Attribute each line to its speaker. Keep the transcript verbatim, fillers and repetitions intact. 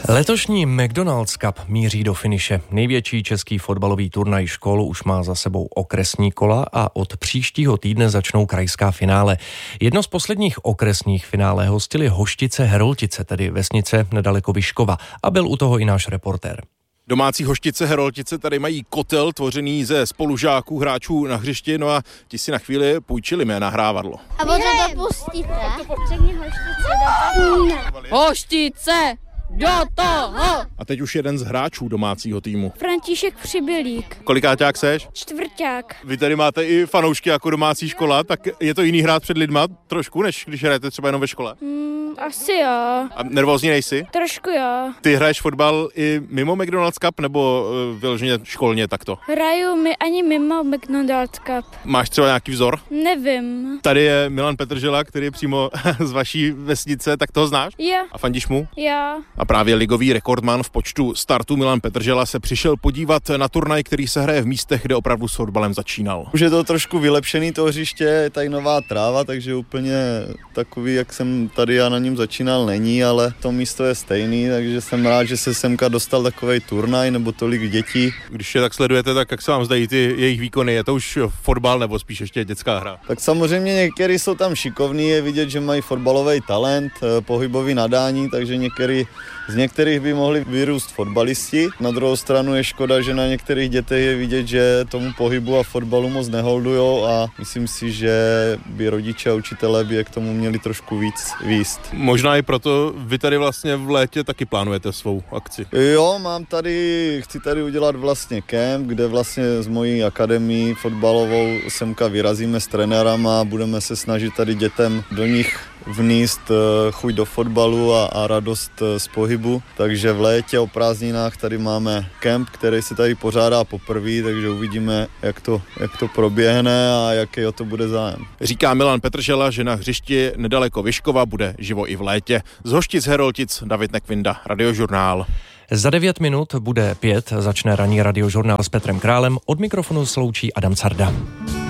Speaker 1: Letošní McDonald's Cup míří do finiše. Největší český fotbalový turnaj škol už má za sebou okresní kola a od příštího týdne začnou krajská finále. Jedno z posledních okresních finále hostili Hoštice Heroltice, tedy vesnice nedaleko Vyškova, a byl u toho i náš reportér.
Speaker 2: Domácí Hoštice Heroltice tady mají kotel tvořený ze spolužáků, hráčů na hřišti, no a ti si na chvíli půjčili mé nahrávadlo.
Speaker 3: A potom to pustíte. Řekni Hoštice do toho.
Speaker 4: Hoštice do toho!
Speaker 2: A teď už jeden z hráčů domácího týmu.
Speaker 3: František Přibylík.
Speaker 2: Kolikáťák seš?
Speaker 3: Čtvrťák.
Speaker 2: Vy tady máte i fanoušky jako domácí škola, tak je to jiný hrát před lidma trošku, než když hrajete třeba jenom ve škole?
Speaker 3: Mm, asi jo.
Speaker 2: A nervózní nejsi?
Speaker 3: Trošku jo.
Speaker 2: Ty hraješ fotbal i mimo McDonald's Cup, nebo uh, vyloženě školně takto?
Speaker 3: Hraju mi ani mimo McDonald's Cup.
Speaker 2: Máš třeba nějaký vzor?
Speaker 3: Nevím.
Speaker 2: Tady je Milan Petržela, který je přímo z vaší vesnice, tak toho znáš?
Speaker 3: Jo.
Speaker 2: A fandíš mu?
Speaker 3: Jo.
Speaker 2: A právě ligový rekordman v počtu startů Milan Petržela se přišel podívat na turnaj, který se hraje v místech, kde opravdu s fotbalem začínal.
Speaker 5: Už je to trošku vylepšený to hřiště, je tady nová tráva, takže úplně takový, jak jsem tady já na něm začínal, není, ale to místo je stejný, takže jsem rád, že se semka dostal takovej turnaj nebo tolik dětí.
Speaker 2: Když je tak sledujete, tak jak se vám zdají ty jejich výkony? Je to už fotbal nebo spíš ještě dětská hra?
Speaker 5: Tak samozřejmě někteří jsou tam šikovní, je vidět, že mají fotbalový talent, pohybový nadání, takže některý z některých by mohli vyrůst fotbalisti. Na druhou stranu je škoda, že na některých dětech je vidět, že tomu pohybu a fotbalu moc neholdujou a myslím si, že by rodiče a učitelé by je k tomu měli trošku víc víst.
Speaker 2: Možná i proto vy tady vlastně v létě taky plánujete svou akci.
Speaker 5: Jo, mám tady, chci tady udělat vlastně kemp, kde vlastně z mojí akademii fotbalovou semka vyrazíme s trenérama a budeme se snažit tady dětem do nich vníst chuť do fotbalu a, a radost z pohybu. Takže v létě o prázdninách tady máme kemp, který se tady pořádá poprvé, takže uvidíme, jak to, jak to proběhne a jaký o to bude zájem.
Speaker 2: Říká Milan Petržela, že na hřišti nedaleko Vyškova bude živo i v létě. Z Hoštic Heroltic David Nekvinda, Radiožurnál.
Speaker 1: Za devět minut bude pět, začne ranní Radiožurnál s Petrem Králem, od mikrofonu sloučí Adam Carda.